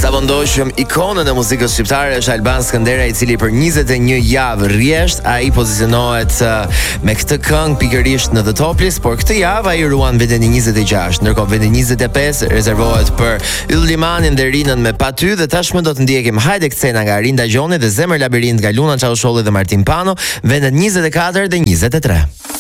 Sa ndoshëm ikonën e muzikës shqiptare është Alban Skëndera, I cili për 21 javë rresht ai pozicionohet me këtë këngë pikërisht në The Top List, por këtë javë ai ruan vendin e 26, ndërkohë vendi 25 rezervohet për Yllimanin dhe Rinën me Pa ty, dhe tashmë do të ndjekim Hajde Kcena nga Rinda Gjoni dhe Zemër Labirint nga Luna Çausholli dhe Martin Pano, vendet 24 dhe 23.